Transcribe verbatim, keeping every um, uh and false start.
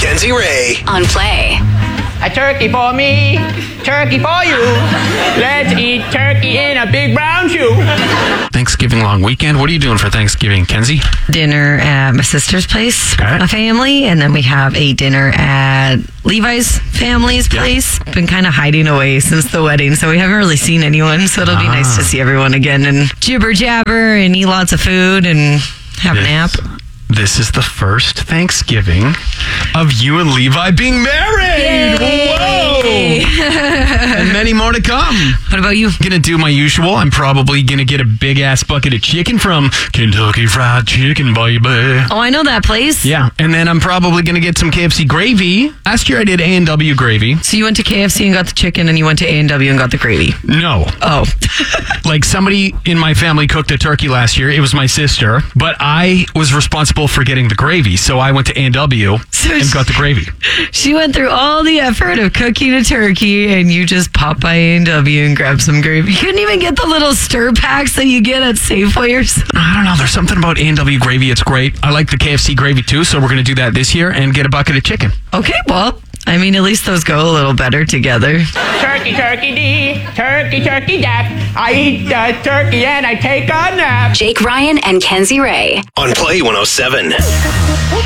Kenzie Ray. On Play. A turkey for me, turkey for you. Let's eat turkey in a big brown shoe. Thanksgiving long weekend. What are you doing for Thanksgiving, Kenzie? Dinner at my sister's place, Okay. a family, and then we have a dinner at Levi's family's Yeah. place. Been kind of hiding away since the wedding, so we haven't really seen anyone, so it'll be Ah. nice to see everyone again and jibber jabber and eat lots of food and have a nap. This is the first Thanksgiving of you and Levi being married. Whoa! And many more to come. What about you? Gonna do my usual. I'm probably gonna get a big ass bucket of chicken from Kentucky Fried Chicken, baby. Oh, I know that place. Yeah, and then I'm probably gonna get some K F C gravy. Last year I did A and W gravy. So you went to K F C and got the chicken, and you went to A and W and got the gravy. No. Oh. Like somebody in my family cooked a turkey last year. It was my sister, but I was responsible for getting the gravy. So I went to A and W So and got the gravy. She went through all the effort of cooking a turkey, and you just popped by A and W and grabbed some gravy. You couldn't even get the little stir packs that you get at Safeway or something. I don't know. There's something about A and W gravy. It's great. I like the K F C gravy too, so we're going to do that this year and get a bucket of chicken. Okay, well, I mean, at least those go a little better together. Turkey, turkey dee, turkey, turkey dap. I eat the turkey and I take a nap. Jake Ryan and Kenzie Ray. On Play one oh seven.